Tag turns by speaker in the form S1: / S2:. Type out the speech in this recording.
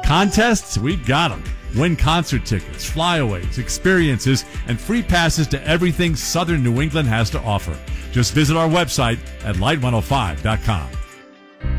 S1: Contests? We got them. Win concert tickets, flyaways, experiences, and free passes to everything Southern New England has to offer. Just visit our website at light105.com.